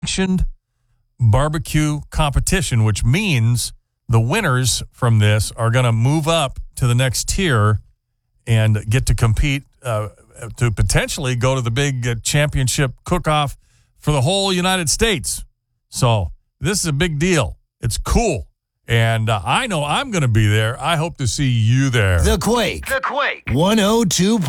sanctioned barbecue competition, which means the winners from this are going to move up to the next tier and get to compete to potentially go to the big championship cook-off for the whole United States. So this is a big deal. It's cool. And I know I'm going to be there. I hope to see you there. The Quake. 102.